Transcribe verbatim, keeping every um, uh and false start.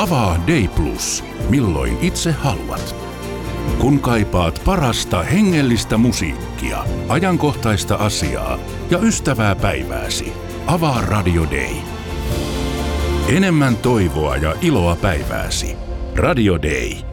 Avaa Day Plus, milloin itse haluat. Kun kaipaat parasta hengellistä musiikkia, ajankohtaista asiaa ja ystävää päivääsi, avaa Radio Day. Enemmän toivoa ja iloa päivääsi. Radio Day.